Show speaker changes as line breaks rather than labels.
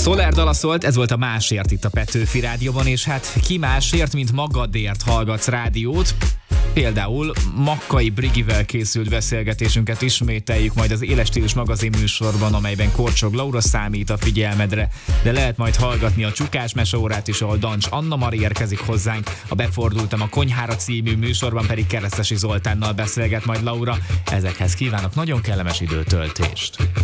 Soler dala szólt, ez volt a Másért itt a Petőfi Rádióban, és hát ki másért, mint magadért hallgatsz rádiót. Például Makkai Brigivel készült beszélgetésünket ismételjük majd az Éles Stílus magazin műsorban, amelyben Korcsog Laura számít a figyelmedre, de lehet majd hallgatni a Csukás Meseórát is, ahol Dancs Anna Mari érkezik hozzánk, a Befordultam a konyhára című műsorban pedig Keresztesi Zoltánnal beszélget majd Laura. Ezekhez kívánok nagyon kellemes időtöltést!